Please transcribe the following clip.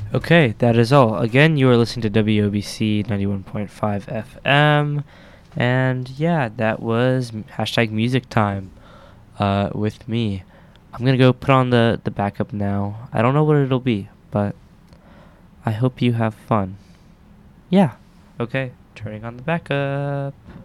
Okay, that is all. Again, you are listening to WOBC 91.5 FM. And yeah, that was hashtag music time with me. I'm going to go put on the backup now. I don't know what it'll be, but I hope you have fun. Yeah. Okay, turning on the backup.